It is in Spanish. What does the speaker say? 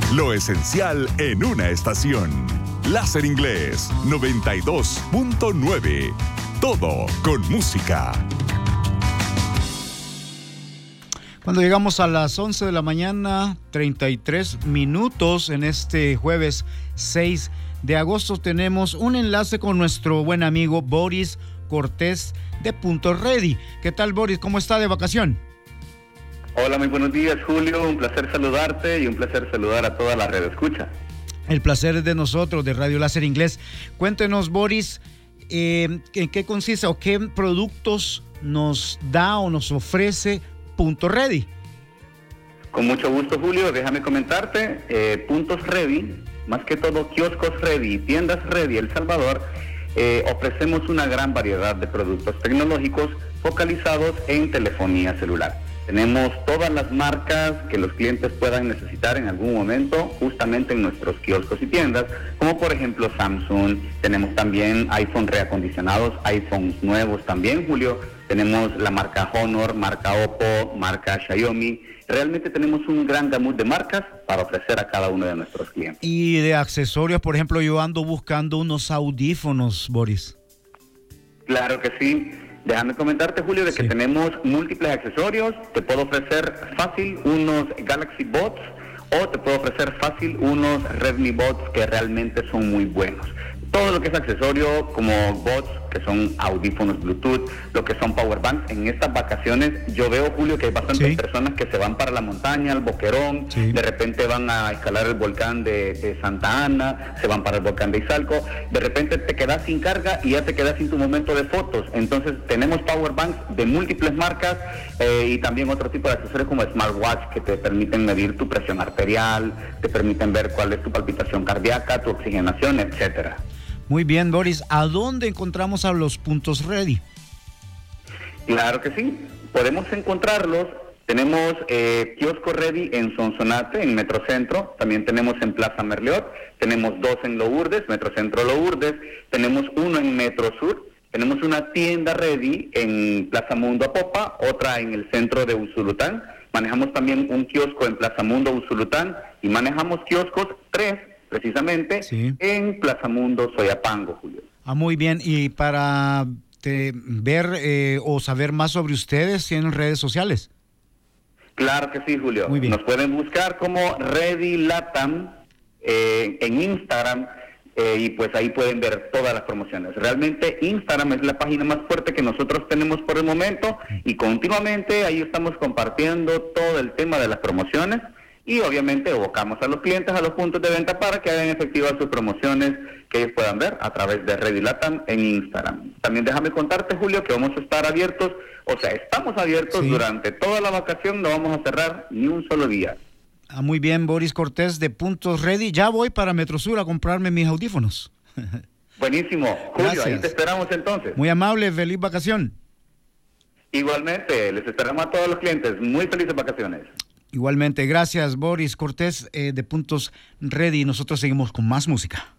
Lo esencial en una estación. Láser Inglés 92.9. Todo con música. Cuando llegamos a las 11 de la mañana, 33 minutos en este jueves 6 de agosto, tenemos un enlace con nuestro buen amigo Boris Cortés de Puntos Ready. ¿Qué tal, Boris? ¿Cómo está de vacación? Hola, muy buenos días, Julio. Un placer saludarte y un placer saludar a toda la red escucha. El placer es de nosotros, de Radio Láser Inglés. Cuéntenos, Boris, ¿en qué consiste o qué productos nos da o nos ofrece Puntos Ready? Con mucho gusto, Julio. Déjame comentarte. Puntos Ready, más que todo kioscos Ready, tiendas Ready El Salvador, ofrecemos una gran variedad de productos tecnológicos focalizados en telefonía celular. Tenemos todas las marcas que los clientes puedan necesitar en algún momento, justamente en nuestros kioscos y tiendas, como por ejemplo Samsung. Tenemos también iPhone reacondicionados, iPhones nuevos también, Julio. Tenemos la marca Honor, marca Oppo, marca Xiaomi. Realmente tenemos un gran gamut de marcas para ofrecer a cada uno de nuestros clientes. Y de accesorios, por ejemplo, yo ando buscando unos audífonos, Boris. Claro que sí. Déjame comentarte, Julio, de que tenemos múltiples accesorios. Te puedo ofrecer fácil unos Galaxy Buds o te puedo ofrecer fácil unos Redmi Buds que realmente son muy buenos. Todo lo que es accesorio como Buds, que son audífonos Bluetooth, lo que son power banks. En estas vacaciones yo veo, Julio, que hay bastantes personas que se van para la montaña, al Boquerón, de repente van a escalar el volcán de Santa Ana, se van para el volcán de Izalco, de repente te quedas sin carga y ya te quedas sin tu momento de fotos. Entonces tenemos power banks de múltiples marcas y también otro tipo de accesorios como smartwatch que te permiten medir tu presión arterial, te permiten ver cuál es tu palpitación cardíaca, tu oxigenación, etcétera. Muy bien, Boris. ¿A dónde encontramos a los Puntos Ready? Claro que sí. Podemos encontrarlos. Tenemos kiosco Ready en Sonsonate, en Metrocentro. También tenemos en Plaza Merliot. Tenemos 2 en Lourdes, Metrocentro Lourdes. Tenemos 1 en Metro Sur. Tenemos una tienda Ready en Plaza Mundo Apopa, otra en el centro de Usulután. Manejamos también un kiosco en Plaza Mundo Usulután y manejamos kioscos 3 precisamente en Plaza Mundo Soyapango, Julio. Muy bien. Y para ver o saber más sobre ustedes, ¿tienen redes sociales? Claro que sí, Julio. Muy bien. Nos pueden buscar como Ready Latam en Instagram y pues ahí pueden ver todas las promociones. Realmente Instagram es la página más fuerte que nosotros tenemos por el momento y continuamente ahí estamos compartiendo todo el tema de las promociones. Y obviamente evocamos a los clientes a los puntos de venta para que hagan efectivas sus promociones que ellos puedan ver a través de Ready Latam en Instagram. También déjame contarte, Julio, que vamos a estar abiertos, estamos abiertos durante toda la vacación, no vamos a cerrar ni un solo día. Muy bien, Boris Cortés de Puntos Ready. Ya voy para Metrosur a comprarme mis audífonos. Buenísimo. Julio, Gracias. Ahí te esperamos entonces. Muy amable, feliz vacación. Igualmente, les esperamos a todos los clientes. Muy felices vacaciones. Igualmente, gracias, Boris Cortés de Puntos Ready. Nosotros seguimos con más música.